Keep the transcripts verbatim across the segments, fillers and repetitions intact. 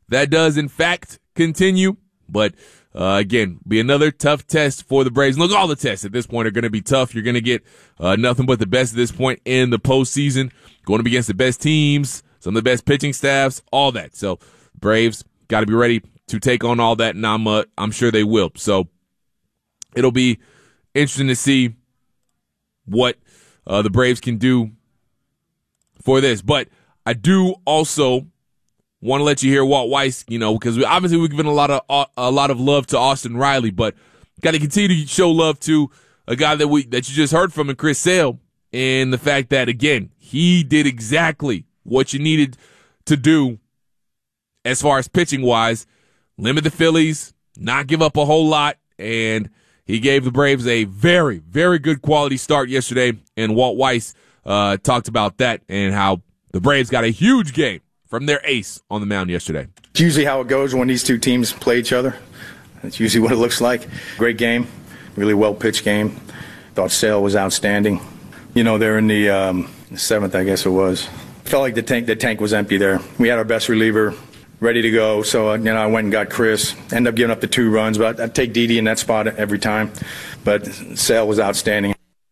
that does, in fact, continue. But, uh, again, be another tough test for the Braves. Look, all the tests at this point are going to be tough. You're going to get uh, nothing but the best at this point in the postseason, going to be against the best teams, some of the best pitching staffs, all that. So, Braves got to be ready to take on all that, and I'm, uh, I'm sure they will. So, it'll be interesting to see what uh, the Braves can do for this. But I do also want to let you hear Walt Weiss, you know, because we, obviously we've given a lot of uh, a lot of love to Austin Riley, but got to continue to show love to a guy that we that you just heard from, and Chris Sale, and the fact that, again, he did exactly what you needed to do as far as pitching wise, limit the Phillies, not give up a whole lot, and he gave the Braves a very, very good quality start yesterday, and Walt Weiss uh, talked about that and how the Braves got a huge game from their ace on the mound yesterday. It's usually how it goes when these two teams play each other. That's usually what it looks like. Great game, really well-pitched game. Thought Sale was outstanding. You know, they're in the, um, the seventh, I guess it was. Felt like the tank, the tank was empty there. We had our best reliever ready to go, so uh, you know, I went and got Chris. Ended up giving up the two runs, but I'd take Didi in that spot every time. But Sale was outstanding.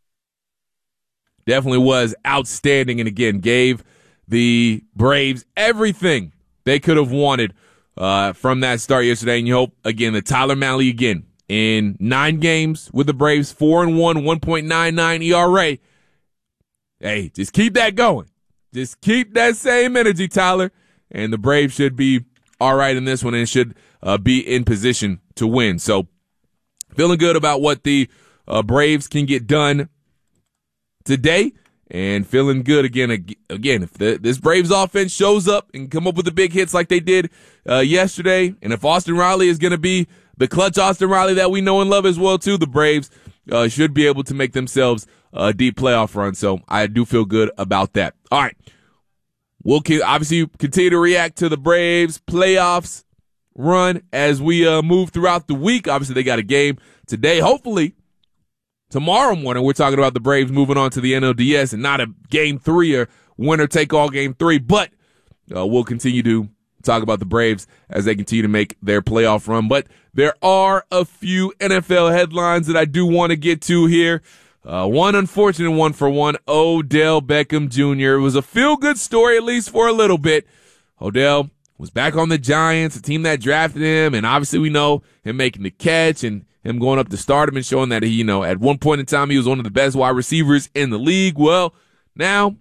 Definitely was outstanding, and again, gave the Braves everything they could have wanted uh, from that start yesterday. And you hope, again, that Tyler Mahle, again, in nine games with the Braves, four and one, one point nine nine E R A. Hey, just keep that going. Just keep that same energy, Tyler. And the Braves should be all right in this one and should uh, be in position to win. So, feeling good about what the uh, Braves can get done today. And feeling good again. Again, if the, this Braves offense shows up and come up with the big hits like they did uh, yesterday, and if Austin Riley is going to be the clutch Austin Riley that we know and love as well too, the Braves uh, should be able to make themselves a deep playoff run. So I do feel good about that. All right, we'll obviously continue to react to the Braves playoffs run as we uh, move throughout the week. Obviously, they got a game today. Hopefully, tomorrow morning, we're talking about the Braves moving on to the N L D S and not a game three or winner-take-all game three. But uh, we'll continue to talk about the Braves as they continue to make their playoff run. But there are a few N F L headlines that I do want to get to here. Uh, one unfortunate one for one, Odell Beckham Junior It was a feel-good story, at least for a little bit. Odell was back on the Giants, a team that drafted him, and obviously we know him making the catch and him going up to stardom and showing that he, you know, at one point in time he was one of the best wide receivers in the league. Well, now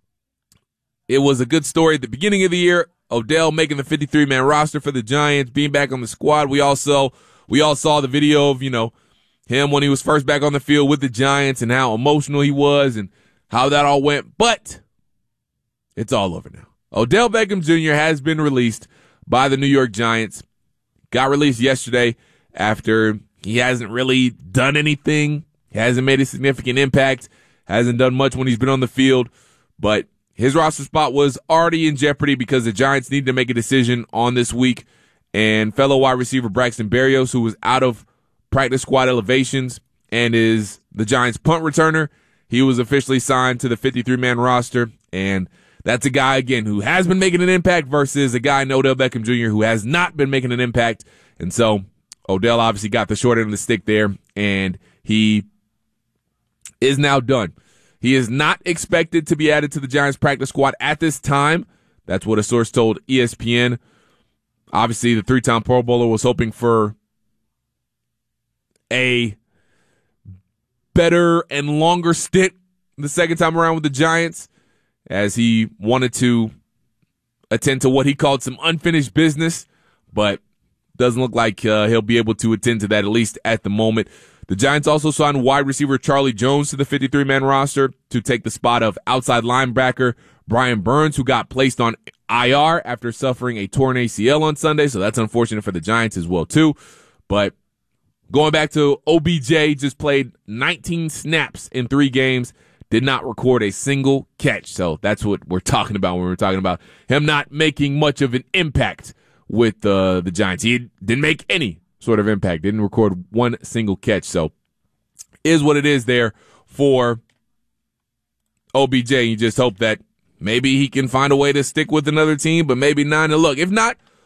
it was a good story at the beginning of the year. Odell making the fifty-three man roster for the Giants, being back on the squad. We also we all saw the video of, you know, him when he was first back on the field with the Giants and how emotional he was and how that all went. But it's all over now. Odell Beckham Junior has been released by the New York Giants. Got released yesterday after he hasn't really done anything, hasn't made a significant impact, hasn't done much when he's been on the field, but his roster spot was already in jeopardy because the Giants needed to make a decision on this week, and fellow wide receiver Braxton Berrios, who was out of practice squad elevations and is the Giants' punt returner, he was officially signed to the fifty-three man roster, and that's a guy, again, who has been making an impact versus a guy, Odell Beckham Junior, who has not been making an impact, and so Odell obviously got the short end of the stick there, and he is now done. He is not expected to be added to the Giants practice squad at this time. That's what a source told E S P N. Obviously, the three-time Pro Bowler was hoping for a better and longer stint the second time around with the Giants, as he wanted to attend to what he called some unfinished business, but doesn't look like uh, he'll be able to attend to that, at least at the moment. The Giants also signed wide receiver Charlie Jones to the fifty-three man roster to take the spot of outside linebacker Brian Burns, who got placed on I R after suffering a torn A C L on Sunday, so that's unfortunate for the Giants as well, too. But going back to O B J, just played nineteen snaps in three games, did not record a single catch. So that's what we're talking about when we're talking about him not making much of an impact with uh, the Giants. He didn't make any sort of impact, didn't record one single catch. So is what it is there for O B J. You just hope that maybe he can find a way to stick with another team, but maybe not. And look, if not,